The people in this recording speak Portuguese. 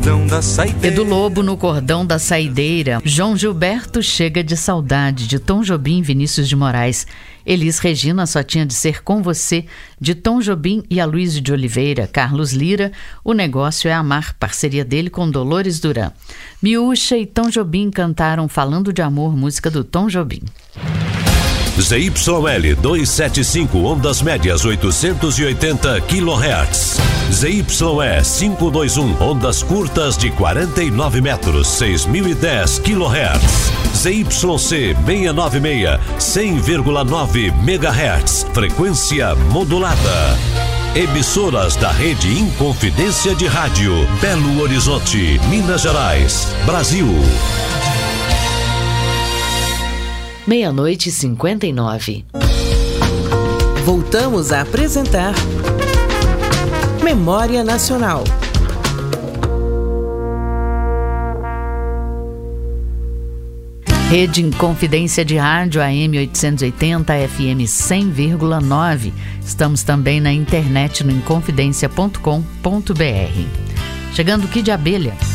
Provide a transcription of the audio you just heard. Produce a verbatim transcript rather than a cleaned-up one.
Edu Lobo no Cordão da Saideira. João Gilberto chega de saudade, de Tom Jobim e Vinícius de Moraes. Elis Regina, Só Tinha de Ser Com Você, de Tom Jobim e Aloysio de Oliveira. Carlos Lira, O Negócio é Amar, parceria dele com Dolores Duran. Miúcha e Tom Jobim cantaram Falando de Amor, música do Tom Jobim. Z Y L duzentos e setenta e cinco, ondas médias oitocentos e oitenta quilohertz. Z Y E quinhentos e vinte e um, ondas curtas de quarenta e nove metros, seis mil e dez quilohertz. Z Y C seiscentos e noventa e seis, cem vírgula nove megahertz, frequência modulada. Emissoras da rede Inconfidência de Rádio, Belo Horizonte, Minas Gerais, Brasil. Meia-noite e cinquenta e nove. Voltamos a apresentar Memória Nacional. Rede Inconfidência de Rádio, A M oitocentos e oitenta, F M cem vírgula nove. Estamos também na internet no inconfidencia ponto com ponto b r. Chegando o Kid Abelha.